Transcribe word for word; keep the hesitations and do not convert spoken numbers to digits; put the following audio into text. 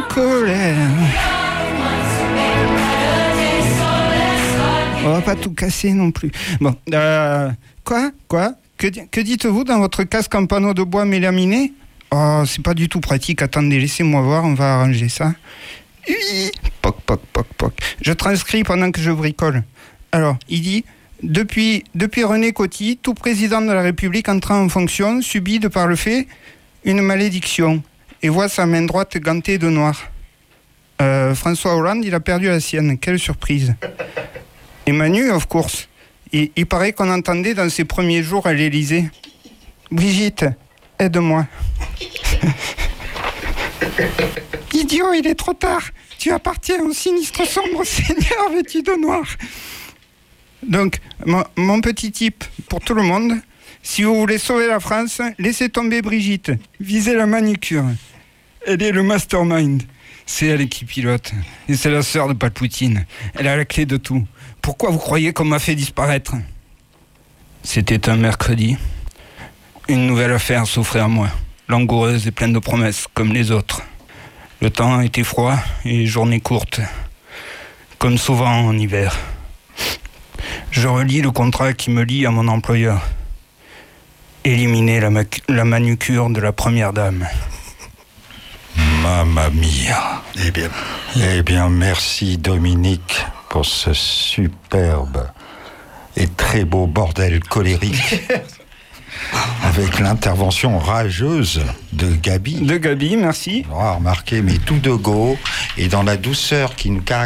colère. On va pas tout casser non plus. Bon, euh, quoi Quoi que, que dites-vous dans votre casque en panneau de bois mélaminé? Oh, c'est pas du tout pratique. Attendez, laissez-moi voir, on va arranger ça. Oui. Poc, poc, poc, poc. Je transcris pendant que je bricole. Alors, il dit... Depuis, depuis René Coty, tout président de la République entrant en fonction subit, de par le fait, une malédiction et voit sa main droite gantée de noir. Euh, François Hollande, il a perdu la sienne. Quelle surprise. Et Manu, of course. Il, il paraît qu'on entendait dans ses premiers jours à l'Élysée. Brigitte, aide-moi. Idiot, il est trop tard. Tu appartiens au sinistre sombre seigneur vêtu de noir. Donc, mon, mon petit tip pour tout le monde, si vous voulez sauver la France, laissez tomber Brigitte, visez la manucure. Elle est le mastermind. C'est elle qui pilote. Et c'est la sœur de Palpatine. Elle a la clé de tout. Pourquoi vous croyez qu'on m'a fait disparaître? C'était un mercredi. Une nouvelle affaire s'offrait à moi, langoureuse et pleine de promesses, comme les autres. Le temps était froid et les journées courtes, comme souvent en hiver. Je relis le contrat qui me lie à mon employeur. Éliminer la, ma- la manucure de la première dame. Mamma mia. Eh bien, Eh bien, merci Dominique pour ce superbe et très beau bordel colérique. Avec l'intervention rageuse de Gabi. De Gabi, merci. On aura remarqué, mais tout de go et dans la douceur qui nous caractérise.